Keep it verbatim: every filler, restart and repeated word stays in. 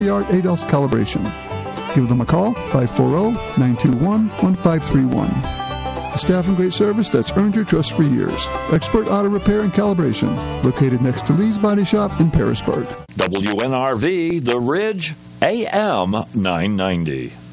A D A S calibration. Give them a call, five four zero, nine two one, one five three one. A staff and great service that's earned your trust for years. Expert auto repair and calibration. Located next to Lee's Body Shop in Parisburg. W N R V, The Ridge, A M nine ninety.